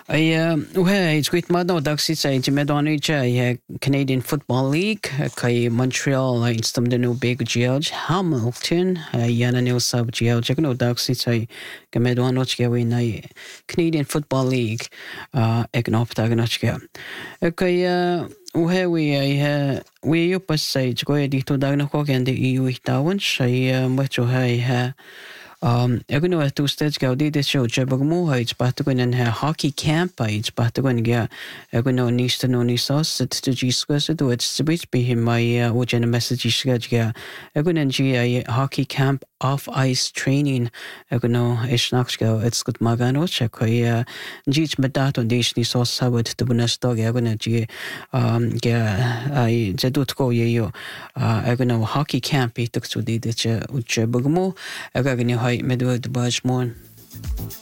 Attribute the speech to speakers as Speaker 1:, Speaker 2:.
Speaker 1: It's great madno dagsitsa in Medonija Canadian Football League kai Montreal instam de no big george Hamilton yana new sub george no dagsitsa ke Medonojke win Canadian Football League egnoptagnochke we upasai go dito dagna ko kende EU tawan shay macho hai Egno at two states gaudi de show Jabagmo, it's Patagon and her hockey camp, it's Patagon Gia, Egno Nista no Nisos, to G squares to its speech be him my Ojan message Sgaja, Egon and G hockey camp off ice training, Egno Ishnaxgo, it's good Magano, Check, Gich Medato Dish Nisos Sabot to Bunastog, Egon G, I Jadutko Yo, Egno hockey camp, he took to the Jabagmo, Egagni. Medwood Bashmore.